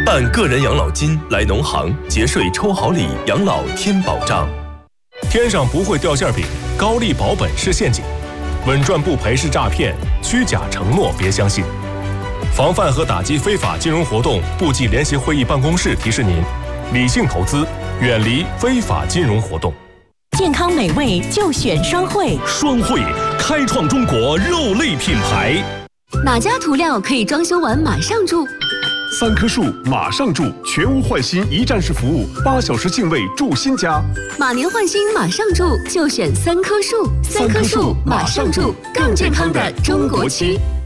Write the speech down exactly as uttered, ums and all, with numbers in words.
办个人养老金来农行节税抽好礼，养老添保障。 天上不会掉馅饼，高利保本是陷阱，稳赚不赔是诈骗，虚假承诺别相信。防范和打击非法金融活动部际联席会议办公室提示您：理性投资，远离非法金融活动。 健康美味就选双汇， 双汇开创中国肉类品牌。 哪家涂料可以装修完马上住？ 三棵树马上住，全屋换新一站式服务，八小时净位住新家。 马年换新马上住，就选三棵树。三棵树马上住，更健康的中国区。